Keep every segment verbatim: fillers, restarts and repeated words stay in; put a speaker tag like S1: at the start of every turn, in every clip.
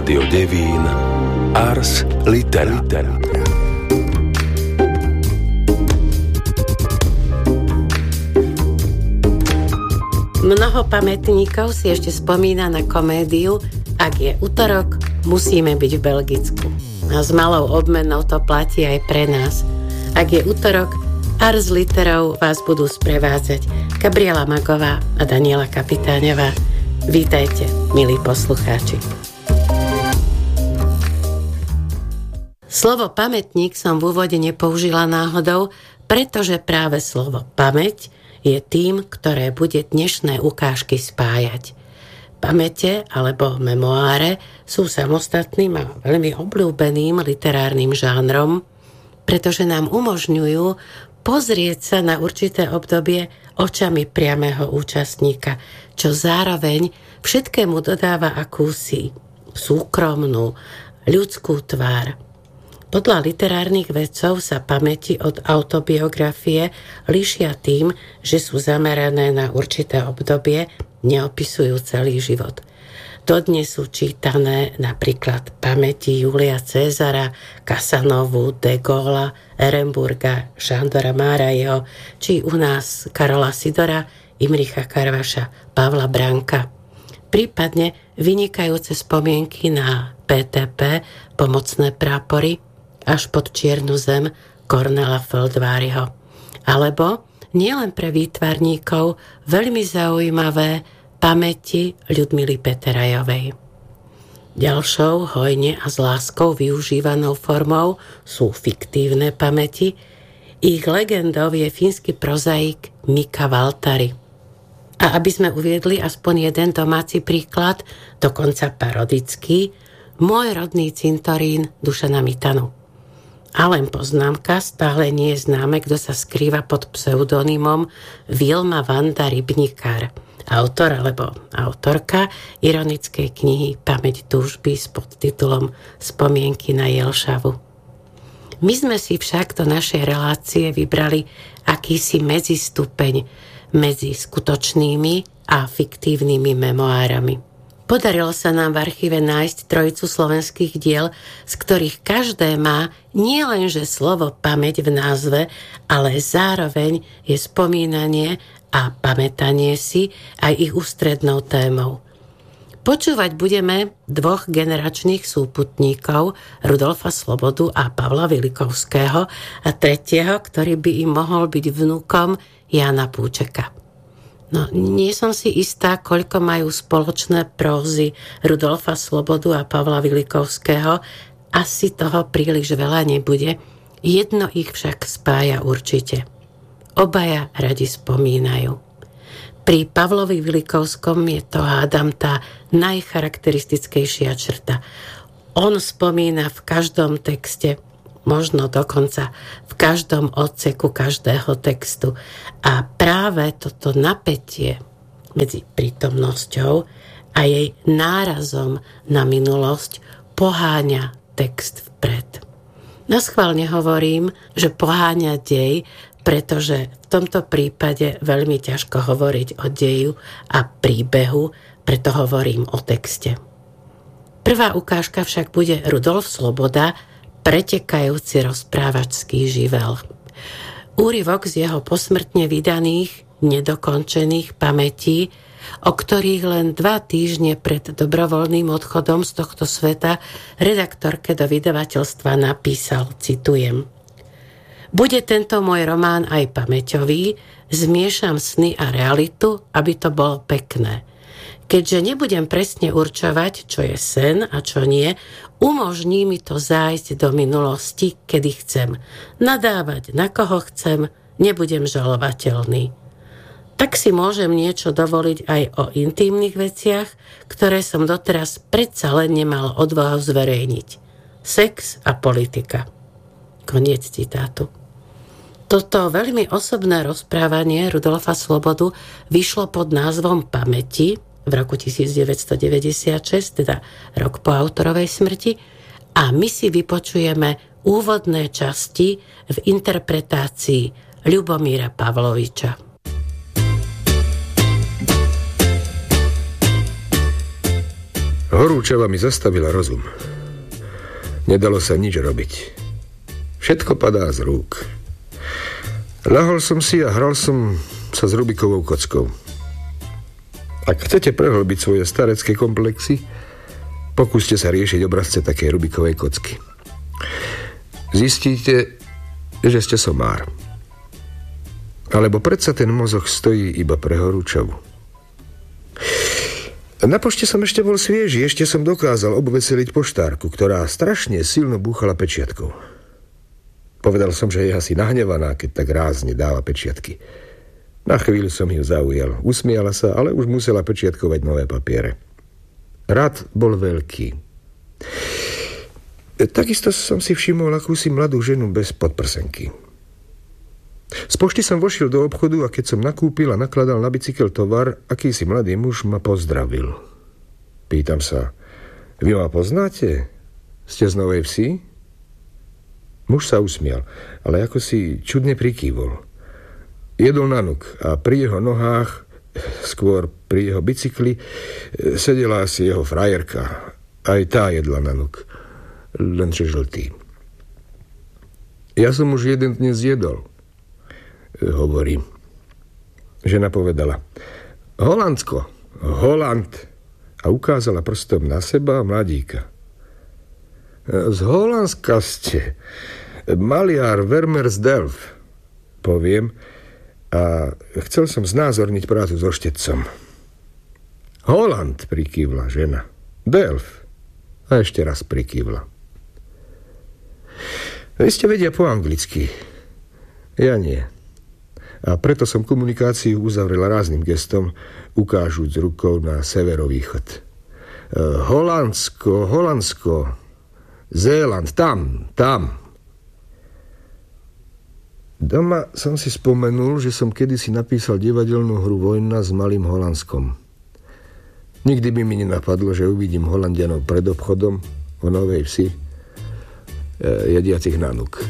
S1: Rádio Devín Ars Litera.
S2: Mnoho pamätníkov si ešte spomína na komédiu Ak je utorok, musíme byť v Belgicku. A s malou obmenou to platí aj pre nás. Ak je utorok, Ars Literou vás budú sprevádzať Gabriela Magová a Daniela Kapitáňová. Vítajte, milí poslucháči. Slovo pamätník som v úvode nepoužila náhodou, pretože práve slovo pamäť je tým, ktoré bude dnešné ukážky spájať. Pamäte alebo memoáre sú samostatným a veľmi obľúbeným literárnym žánrom, pretože nám umožňujú pozrieť sa na určité obdobie očami priamého účastníka, čo zároveň všetkému dodáva akúsi súkromnú, ľudskú tvár. Podľa literárnych vedcov sa pamäti od autobiografie líšia tým, že sú zamerané na určité obdobie, neopisujú celý život. Dodnes sú čítané napríklad pamäti Julia Cezara, Casanovu, de Gaulle'a, Ehrenburga, Šandora Márajeho, či u nás Karola Sidora, Imricha Karvaša, Pavla Bránka. Prípadne vynikajúce spomienky na pé té pé, pomocné prápory, až pod čiernu zem Kornela Feldváriho. Alebo nielen pre výtvarníkov veľmi zaujímavé pamäti Ľudmily Peterajovej. Ďalšou hojne a s láskou využívanou formou sú fiktívne pamäti. Ich legendou je fínsky prozaik Mika Waltari. A aby sme uviedli aspoň jeden domáci príklad, dokonca parodický, Môj rodný cintorín Dušana Mitanu. A len poznámka, stále nie je známe, kto sa skrýva pod pseudonymom Vilma Vanda Rybníkár, autor alebo autorka ironickej knihy Pamäť túžby s podtitulom Spomienky na Jelšavu. My sme si však do našej relácie vybrali akýsi medzistupeň medzi skutočnými a fiktívnymi memoárami. Podarilo sa nám v archíve nájsť trojicu slovenských diel, z ktorých každé má nielenže slovo pamäť v názve, ale zároveň je spomínanie a pamätanie si aj ich ústrednou témou. Počúvať budeme dvoch generačných súputníkov, Rudolfa Slobodu a Pavla Vilikovského, a tretieho, ktorý by im mohol byť vnukom Jána Púčeka. No, nie som si istá, koľko majú spoločné prózy Rudolfa Slobodu a Pavla Vilikovského. Asi toho príliš veľa nebude. Jedno ich však spája určite. Obaja radi spomínajú. Pri Pavlovi Vilikovskom je to, hádam, tá najcharakteristickejšia črta. On spomína v každom texte, možno dokonca v každom odseku každého textu. A práve toto napätie medzi prítomnosťou a jej nárazom na minulosť poháňa text vpred. Naschválne hovorím, že poháňa dej, pretože v tomto prípade veľmi ťažko hovoriť o deju a príbehu, preto hovorím o texte. Prvá ukážka však bude Rudolf Sloboda, pretekajúci rozprávačský živel. Úryvok z jeho posmrtne vydaných, nedokončených pamätí, o ktorých len dva týždne pred dobrovoľným odchodom z tohto sveta redaktorke do vydavateľstva napísal, citujem: Bude tento môj román aj pamäťový, zmiešam sny a realitu, aby to bolo pekné. Keďže nebudem presne určovať, čo je sen a čo nie, umožní mi to zájsť do minulosti, kedy chcem. Nadávať, na koho chcem, nebudem žalovateľný. Tak si môžem niečo dovoliť aj o intímnych veciach, ktoré som doteraz predsa len nemal odvahu zverejniť. Sex a politika. Koniec citátu. Toto veľmi osobné rozprávanie Rudolfa Slobodu vyšlo pod názvom Pamäti v roku devätnásťstodeväťdesiatšesť, teda rok po autorovej smrti, a my si vypočujeme úvodné časti v interpretácii Ľubomíra Pavloviča.
S3: Horúčava mi zastavila rozum. Nedalo sa nič robiť. Všetko padá z rúk. Ľahol som si a hral som sa s Rubikovou kockou. Ak chcete prehlbiť svoje starecké komplexy, pokúste sa riešiť obrazce takej Rubikovej kocky. Zistíte, že ste somár. Alebo predsa ten mozog stojí iba pre horúčavu. Na pošte som ešte bol svieži, ešte som dokázal obveseliť poštárku, ktorá strašne silno búchala pečiatkou. Povedal som, že je asi nahnevaná, keď tak rázne dáva pečiatky. Na chvíľu som ju zaujal. Usmiala sa, ale už musela pečiatkovať nové papiere. Rad bol veľký. Takisto som si všimol akúsi mladú ženu bez podprsenky. Z pošty som vošiel do obchodu a keď som nakúpil a nakladal na bicykel tovar, akýsi mladý muž ma pozdravil. Pýtam sa, vy ma poznáte? Ste z Novej Vsi? Muž sa usmial, ale ako si čudne prikývol. Jedol nanuk a pri jeho nohách, skôr pri jeho bicykli, sedela asi jeho frajerka. Aj tá jedla nanuk, lenže žltý. Ja som už jeden dnes jedol, hovorí. Žena povedala, Holandsko, Holand, a ukázala prstom na seba a mladíka. Z Holandska ste, maliar Vermeer z Delft, poviem, a chcel som znázorniť prácu so štecom. Holand, prikývla žena. Delft. A ešte raz prikývla. Vy ste vedia po anglicky. Ja nie. A preto som komunikáciu uzavrela rázným gestom, ukážuť rukou na severovýchod. E, Holandsko, Holandsko, Zéland, tam, tam. Doma som si spomenul, že som kedysi napísal divadelnú hru Vojna s malým Holandskom. Nikdy by mi nenapadlo, že uvidím Holandianov pred obchodom v Novej Vsi e, jediacich nanuk.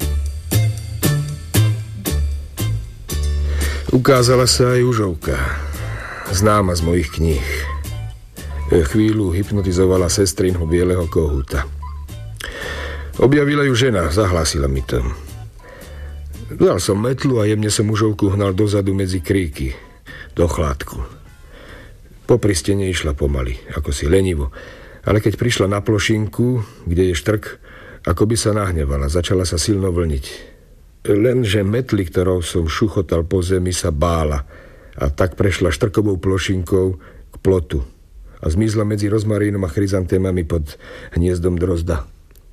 S3: Ukázala sa aj Užovka, známa z mojich kníh. Chvíľu hypnotizovala sestrinho bieleho kohúta. Objavila ju žena, zahlásila mi to. Dal som metlu a jemne som Užovku hnal dozadu medzi kríky, do chládku. Popri stene išla pomaly, ako si lenivo, ale keď prišla na plošinku, kde je štrk, ako by sa nahnevala, začala sa silno vlniť. Lenže metli, ktorou som šuchotal po zemi, sa bála a tak prešla štrkovou plošinkou k plotu a zmizla medzi rozmarínom a chryzantémami pod hniezdom drozda.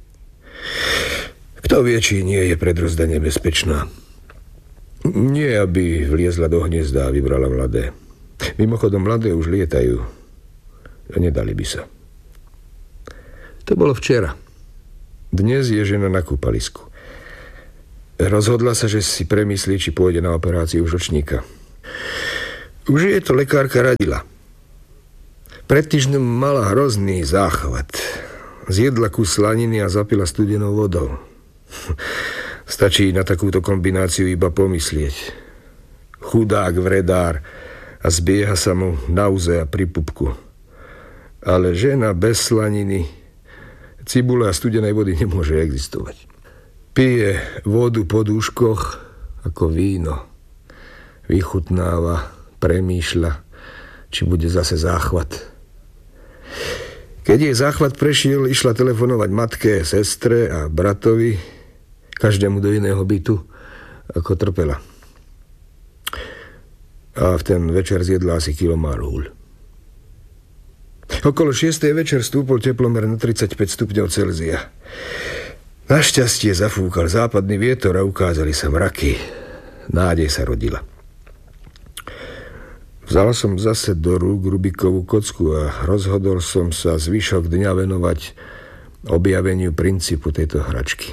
S3: Kto vie, či nie je pre drozda nebezpečná. Nie, aby vliezla do hniezda a vybrala mladé. Mimochodom, mladé už lietajú. Nedali by sa. To bolo včera. Dnes je žena na kúpalisku. Rozhodla sa, že si premyslí, či pôjde na operáciu žlčníka. Už je to lekárka radila. Pred týždňom mala hrozný záchvat. Zjedla kus slaniny a zapila studenou vodou. Stačí na takúto kombináciu iba pomyslieť. Chudák vredár a zbieha sa mu nauzea pri pupku. Ale žena bez slaniny, cibule a studenej vody nemôže existovať. Pije vodu po dúškoch ako víno. Vychutnáva, premýšľa, či bude zase záchvat. Keď jej záchvat prešiel, išla telefonovať matke, sestre a bratovi, každému do iného bytu, ako trpela. A v ten večer zjedla asi kilo marhúľ. Okolo šiestej večer stúpol teplomer na tridsaťpäť stupňov Celzia. Našťastie zafúkal západný vietor a ukázali sa mraky. Nádej sa rodila. Vzal som zase do rúk Rubikovú kocku a rozhodol som sa zvyšok dňa venovať objaveniu princípu tejto hračky.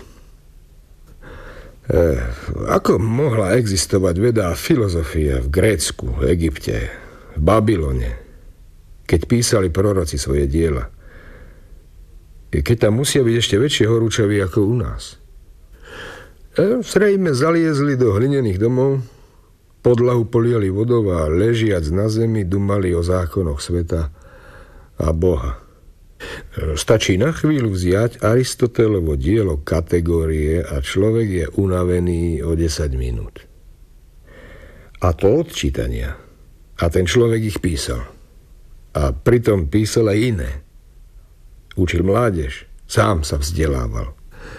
S3: E, ako mohla existovať veda a filozofia v Grécku, v Egypte, v Babylone, keď písali proroci svoje diela? Keď tam musia byť ešte väčšie horúčavy ako u nás. E, zrejme zaliezli do hlinených domov, podlahu poliali vodou a ležiac na zemi dumali o zákonoch sveta a Boha. Stačí na chvíľu vziať Aristotelovo dielo Kategórie a človek je unavený o desať minút. A to od čítania. A ten človek ich písal. A pritom písal aj iné. Učil mládež. Sám sa vzdelával.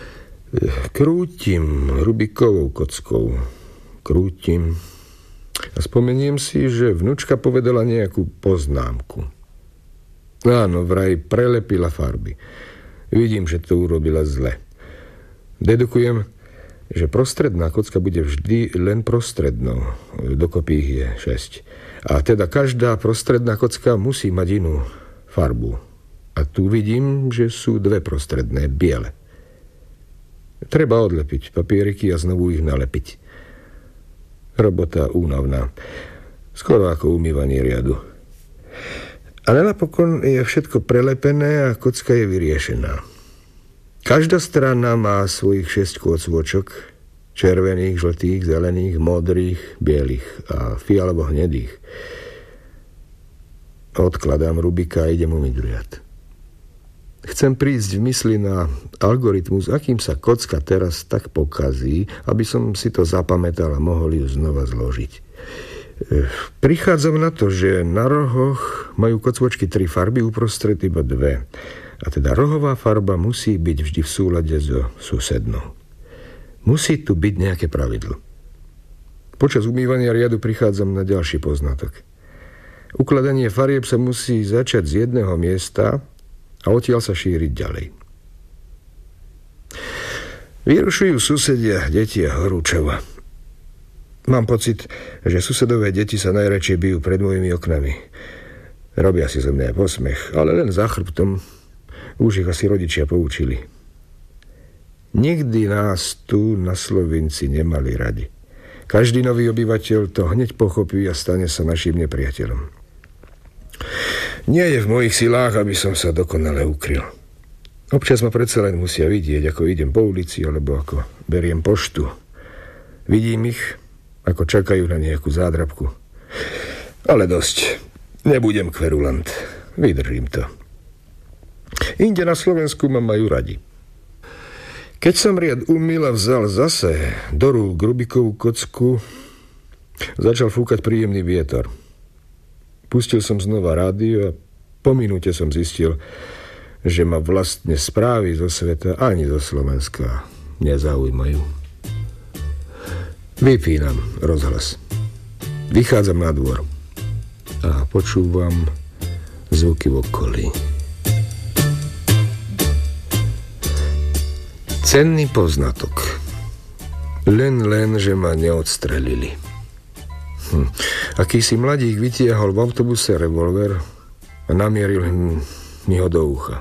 S3: Krútim Rubikovou kockou. Krútim. A spomeniem si, že vnučka povedala nejakú poznámku. Áno, vraj prelepila farby. Vidím, že to urobila zle. Dedukujem, že prostredná kocka bude vždy len prostrednou. Dokopy ich je šesť. A teda každá prostredná kocka musí mať inú farbu. A tu vidím, že sú dve prostredné, biele. Treba odlepiť papieriky a znovu ich nalepiť. Robota únavná. Skoro ako umývanie riadu. Ale napokon je všetko prelepené a kocka je vyriešená. Každá strana má svojich šesť kôcvočok, červených, žltých, zelených, modrých, bielých a fialovo hnedých. Odkladám Rubika a idem umyť riad. Chcem prísť v mysli na algoritmus, akým sa kocka teraz tak pokazí, aby som si to zapamätal a mohol ju znova zložiť. Prichádzam na to, že na rohoch majú kocvočky tri farby, uprostred iba dve. A teda rohová farba musí byť vždy v súlade so susednou. Musí tu byť nejaké pravidlo. Počas umývania riadu prichádzam na ďalší poznatok. Ukladanie farieb sa musí začať z jedného miesta a odtiaľ sa šíriť ďalej. Vyrušujú susedia, deti a horúčava. Mám pocit, že susedové deti sa najradšej bijú pred mojimi oknami. Robia si zo mňa posmech, ale len za chrbtom. Už ich asi rodičia poučili. Nikdy nás tu na Slovinci nemali radi. Každý nový obyvateľ to hneď pochopí a stane sa našim nepriateľom. Nie je v mojich silách, aby som sa dokonale ukryl. Občas ma predsa len musia vidieť, ako idem po ulici, alebo ako beriem poštu. Vidím ich, ako čakajú na nejakú zádrabku. Ale dosť. Nebudem kverulant. Vydržím to. Inde na Slovensku ma majú radi. Keď som riad umyl a vzal zase do rúk Rubikovú kocku, začal fúkať príjemný vietor. Pustil som znova rádio a po minúte som zistil, že ma vlastne správy zo sveta ani zo Slovenska nezaujímajú. Vypínam rozhlas. Vychádzam na dvor a počúvam zvuky v okolí. Cenný poznatok. Len, len, že ma neodstrelili. Hm. Akýsi mladík vytiahol v autobuse revolver a namieril mi ho do ucha.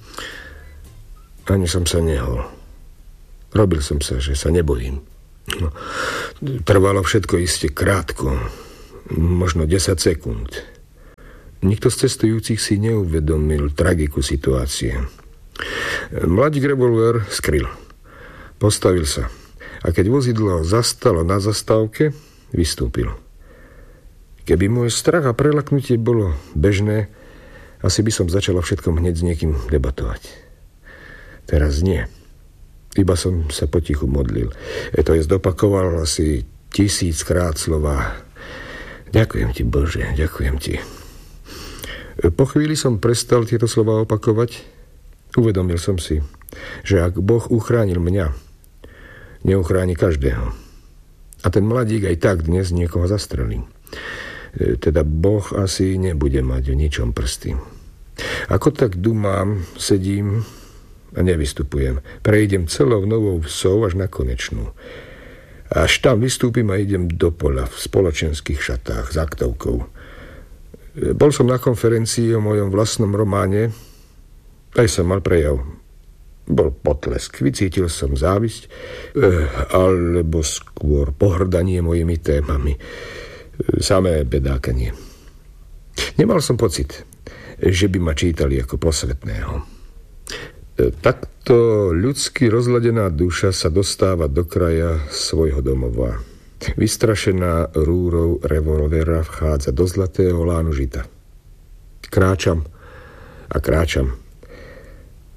S3: Ani som sa nehol. Robil som sa, že sa nebojím. No, trvalo všetko iste krátko, možno desať sekúnd. Nikto z cestujúcich si neuvedomil tragiku situácie. Mladík revolver skryl. Postavil sa a keď vozidlo zastalo na zastávke, vystúpil. Keby môj strach a prelaknutie bolo bežné, asi by som začal o všetkom hneď s niekým debatovať. Teraz nie. Iba som sa potichu modlil. E to je zdopakoval asi tisíckrát slova. Ďakujem ti, Bože, ďakujem ti. Po chvíli som prestal tieto slova opakovať. Uvedomil som si, že ak Boh uchránil mňa, neuchráni každého. A ten mladík aj tak dnes niekoho zastrelí. E, teda Boh asi nebude mať v ničom prsty. Ako tak dumám, sedím a nevystupujem. Prejdem celou novou vsou až na konečnú. Až tam vystúpim a idem do pola v spoločenských šatách s aktovkou. Bol som na konferencii o mojom vlastnom románe. Aj som mal prejav. Bol potlesk. Vycítil som závisť, alebo skôr pohrdanie mojimi témami. Samé bedákanie. Nemal som pocit, že by ma čítali ako posvetného. Takto ľudsky rozladená duša sa dostáva do kraja svojho domova. Vystrašená rúrou revolvera vchádza do zlatého lánu žita. Kráčam a kráčam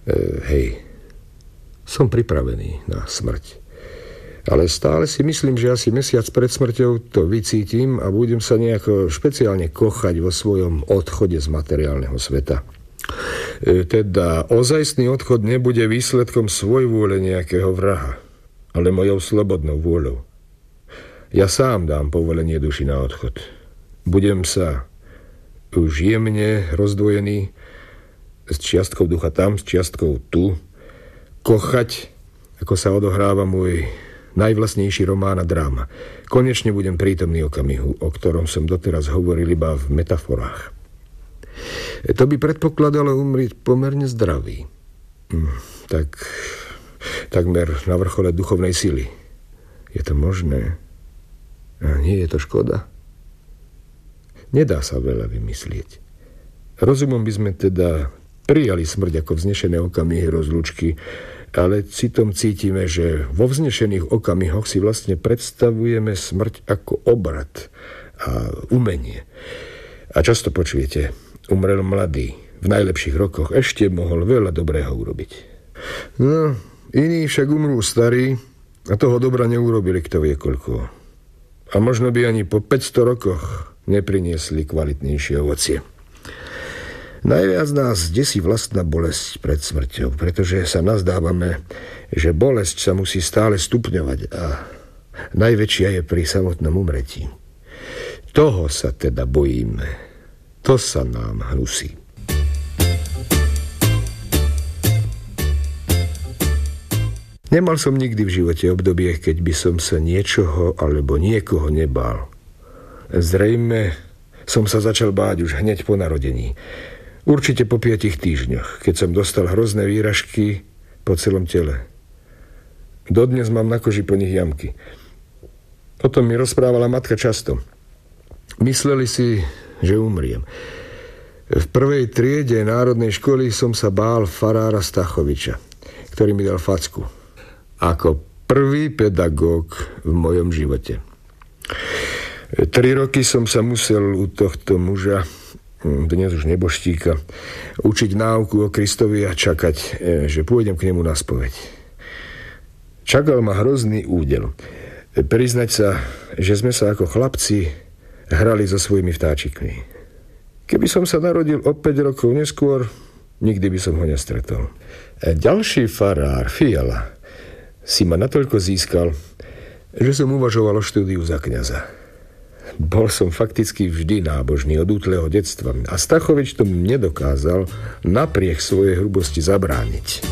S3: hej, som pripravený na smrť. Ale stále si myslím, že asi mesiac pred smrťou to vycítim a budem sa nejako špeciálne kochať vo svojom odchode z materiálneho sveta. E, teda ozajstný odchod nebude výsledkom svojvôle nejakého vraha, ale mojou slobodnou vôľou. Ja sám dám povolenie duši na odchod. Budem sa už jemne rozdvojený s čiastkou ducha tam, s čiastkou tu, kochať, ako sa odohráva môj najvlastnejší román a dráma. Konečne budem prítomný okamihu, o ktorom som doteraz hovoril iba v metaforách. To by predpokladalo umrieť pomerne zdravý. Tak, takmer na vrchole duchovnej sily. Je to možné? A nie je to škoda? Nedá sa veľa vymyslieť. Rozumom by sme teda prijali smrť ako vznešené okamihy rozlúčky, ale citom cítime, že vo vznešených okamihoch si vlastne predstavujeme smrť ako obrad a umenie. A často počujete, umrel mladý, v najlepších rokoch, ešte mohol veľa dobrého urobiť. No, iní však umrú starí a toho dobra neurobili kto vie koľko. A možno by ani po päťsto rokoch nepriniesli kvalitnejšie ovocie. Najviac nás desí vlastná bolesť pred smrťou, pretože sa nazdávame, že bolesť sa musí stále stupňovať a najväčšia je pri samotnom umretí. Toho sa teda bojíme. To sa nám hnusí. Nemal som nikdy v živote obdobie, keď by som sa niečoho alebo niekoho nebál. Zrejme som sa začal báť už hneď po narodení. Určite po piatich týždňoch, keď som dostal hrozné výražky po celom tele. Dodnes mám na koži po nich jamky. O tom mi rozprávala matka často. Mysleli si, že umriem. V prvej triede národnej školy som sa bál farára Stachoviča, ktorý mi dal facku. Ako prvý pedagóg v mojom živote. Tri roky som sa musel u tohto muža, dnes už neboštíka, učiť náuku o Kristovi a čakať, že pôjdem k nemu na spoveď. Čakal ma hrozný údel. Priznať sa, že sme sa ako chlapci hrali so svojimi vtáčikmi. Keby som sa narodil o päť rokov neskôr, nikdy by som ho nestretol. Ďalší farár, Fiala, si ma natoľko získal, že som uvažoval o štúdiu za kňaza. Bol som fakticky vždy nábožný od útleho detstva a Stachovič tomu nedokázal napriek svojej hrubosti zabrániť.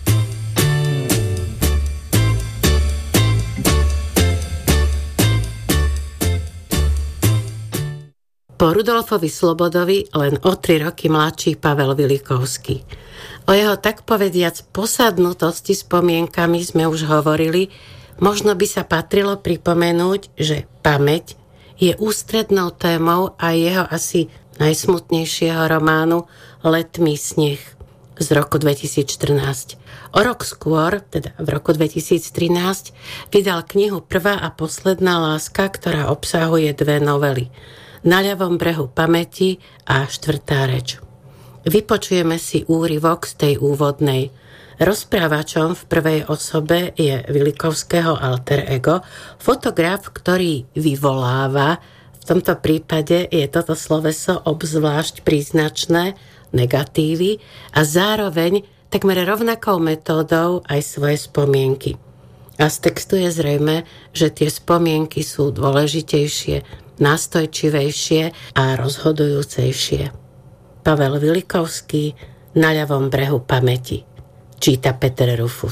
S2: Po Rudolfovi Slobodovi len o tri roky mladší Pavel Vilikovský. O jeho tak povediac posadnutosti spomienkami sme už hovorili, možno by sa patrilo pripomenúť, že pamäť je ústrednou témou aj jeho asi najsmutnejšieho románu Letmý sneh z roku dvetisícštrnásť. O rok skôr, teda v roku dvetisíctrinásť, vydal knihu Prvá a posledná láska, ktorá obsahuje dve novely. Na ľavom brehu pamäti a Štvrtá reč. Vypočujeme si úryvok z tej úvodnej. Rozprávačom v prvej osobe je Vilikovského alter ego, fotograf, ktorý vyvoláva. V tomto prípade je toto sloveso obzvlášť príznačné, negatívy, a zároveň takmer rovnakou metódou aj svoje spomienky. A z textu je zrejme, že tie spomienky sú dôležitejšie, nástojčivejšie a rozhodujúcejšie. Pavel Vilikovský, Na ľavom brehu pamäti. Číta Peter Rufus.